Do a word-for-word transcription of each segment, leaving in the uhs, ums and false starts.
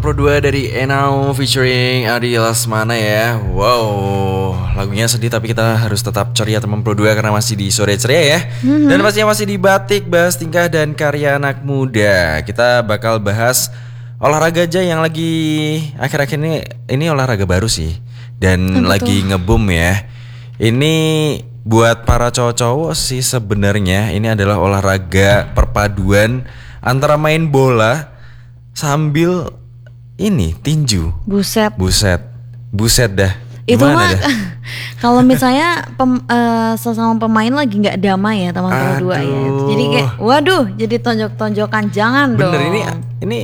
teman Pro dua dari Enau featuring Adi Lasmana ya. Wow, lagunya sedih tapi kita harus tetap ceria teman Pro dua karena masih di sore ceria ya. Mm-hmm. Dan pastinya masih di Batik, bahas tingkah dan karya anak muda. Kita bakal bahas olahraga aja yang lagi akhir-akhir ini. Ini olahraga baru sih dan oh, lagi nge-boom ya. Ini buat para cowok-cowok sih sebenarnya ini adalah olahraga perpaduan antara main bola sambil ini tinju. Buset. Buset. Buset dah. Itu mah kalau misalnya pem, uh, sesama pemain lagi nggak damai ya teman Pro dua ya. Jadi kayak waduh, jadi tonjok-tonjokan jangan bener, dong. Bener ini ini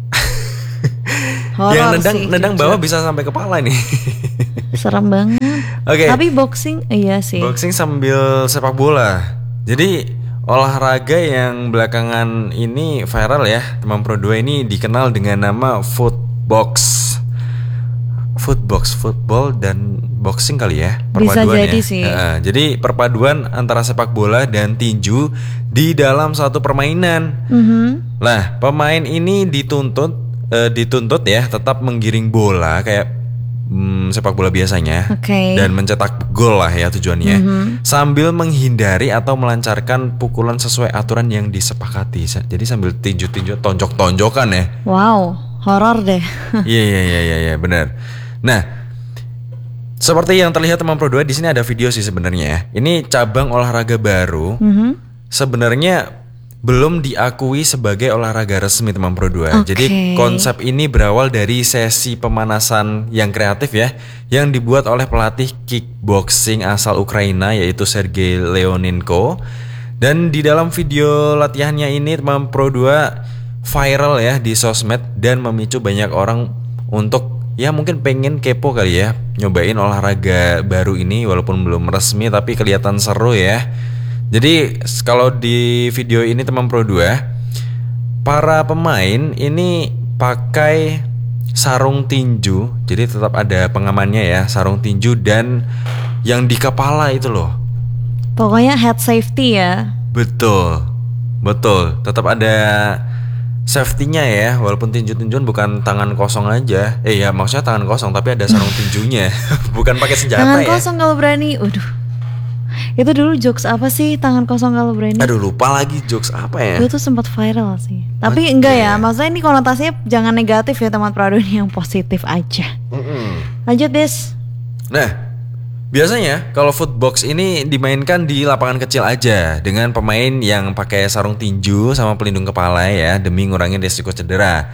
yang nendang sih, nendang bawah bisa sampai kepala nih. Serem banget. Oke. Okay. Tapi boxing iya sih. Boxing sambil sepak bola. Jadi olahraga yang belakangan ini viral ya, teman Pro dua ini dikenal dengan nama footbox. Footbox, football dan boxing kali ya perpaduan. Bisa jadi ya. sih. Nah, jadi perpaduan antara sepak bola dan tinju di dalam satu permainan. Mm-hmm. Nah, pemain ini dituntut uh, dituntut ya tetap menggiring bola kayak Hmm, sepak bola biasanya okay. dan mencetak gol lah ya tujuannya, mm-hmm. sambil menghindari atau melancarkan pukulan sesuai aturan yang disepakati. Jadi sambil tinju-tinju tonjok-tonjokan ya. Wow, horor deh. Iya iya iya iya ya, benar. Nah, seperti yang terlihat teman Pro dua di sini ada video sih sebenarnya. Ini cabang olahraga baru. Mm-hmm. Sebenarnya belum diakui sebagai olahraga resmi teman Pro dua. Okay. Jadi konsep ini berawal dari sesi pemanasan yang kreatif ya, yang dibuat oleh pelatih kickboxing asal Ukraina yaitu Sergei Leonenko. Dan di dalam video latihannya ini teman Pro dua viral ya di sosmed dan memicu banyak orang untuk ya mungkin pengen kepo kali ya, nyobain olahraga baru ini walaupun belum resmi tapi kelihatan seru ya. Jadi kalau di video ini teman Pro dua, para pemain ini pakai sarung tinju. Jadi tetap ada pengamannya ya, sarung tinju dan yang di kepala itu loh. Pokoknya head safety ya. Betul, betul. Tetap ada safety-nya ya, walaupun tinju-tinjuan bukan tangan kosong aja. Eh ya maksudnya tangan kosong tapi ada sarung tinjunya. Bukan pakai senjata tangan ya. Tangan kosong kalau berani, waduh. Itu dulu jokes apa sih tangan kosong kalau berani? Aduh lupa lagi jokes apa ya. Itu tuh sempat viral sih. Tapi okay. enggak ya, maksudnya ini konotasinya jangan negatif ya teman Pro dua, ini yang positif aja. Mm-mm. Lanjut Des. Nah, biasanya kalau footbox ini dimainkan di lapangan kecil aja dengan pemain yang pakai sarung tinju sama pelindung kepala ya demi ngurangin risiko cedera.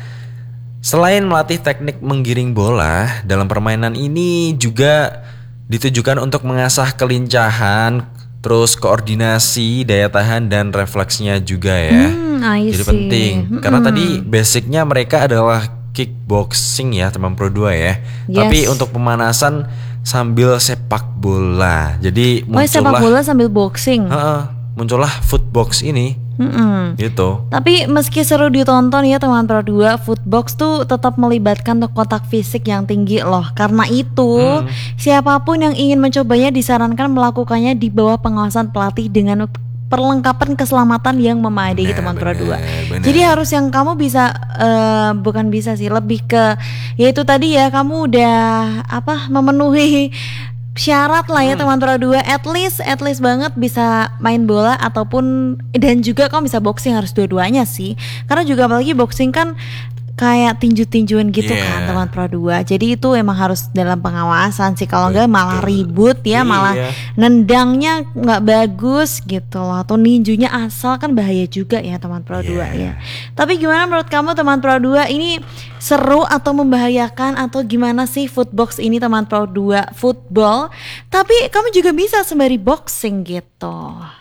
Selain melatih teknik menggiring bola, dalam permainan ini juga ditujukan untuk mengasah kelincahan, terus koordinasi, daya tahan dan refleksnya juga ya. Hmm, Jadi penting hmm. karena tadi basicnya mereka adalah kickboxing ya teman Pro dua ya. Yes. Tapi untuk pemanasan sambil sepak bola. Jadi muncullah oh, sepak bola sambil boxing. Uh, muncullah footbox ini. Mm-mm. Gitu. Tapi meski seru ditonton ya teman Pro dua, footbox tuh tetap melibatkan kontak fisik yang tinggi loh. Karena itu mm. siapapun yang ingin mencobanya disarankan melakukannya di bawah pengawasan pelatih dengan perlengkapan keselamatan yang memadai teman Pro dua. Jadi harus yang kamu bisa uh, bukan bisa sih, lebih ke yaitu tadi ya kamu udah apa memenuhi syarat lah ya hmm. teman Pro dua, at least at least banget bisa main bola ataupun dan juga kamu bisa boxing, harus dua-duanya sih. Karena juga apalagi boxing kan kayak tinju-tinjuan gitu yeah. kan teman Pro dua. Jadi itu emang harus dalam pengawasan sih. Kalau enggak malah ribut ya, yeah. malah nendangnya nggak bagus gitu loh. Atau ninjunya asal kan bahaya juga ya teman Pro dua yeah. ya. Tapi gimana menurut kamu teman Pro dua, ini seru atau membahayakan atau gimana sih footbox ini teman Pro dua? Football, tapi kamu juga bisa sembari boxing gitu.